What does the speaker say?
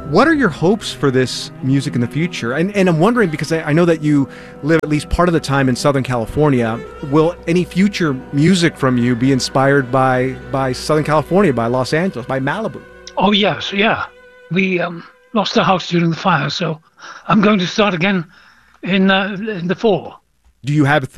What are your hopes for this music in the future? And I'm wondering, because I know that you live at least part of the time in Southern California, will any future music from you be inspired by Southern California, by Los Angeles, by Malibu? Oh, yes, yeah. We lost our house during the fire, so I'm going to start again in the fall. Do you have